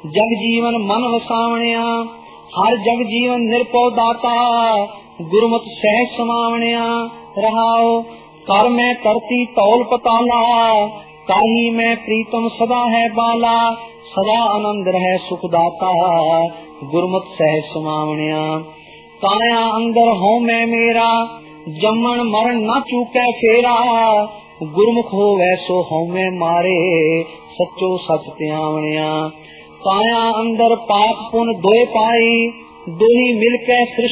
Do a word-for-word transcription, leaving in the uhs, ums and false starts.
जग जीवन मन वसावणिया, हर जग जीवन निरपौ दाता, गुरमुत सहज समावणिया। रहाओ कर मैं करती तौल पताला, काही मैं प्रीतम सदा है बाला, सदा आनंद रहे सुखदाता, गुरमुत सहज समावणिया। काया अंदर हो मैं मेरा, जमन मरण न चूकै फेरा, गुरमुख हो वैसो हो मैं मारे, सच्चो सच त्यावणिया। काया अंदर पाप पुन दोए पाई, दोही मिलकै सृष्टि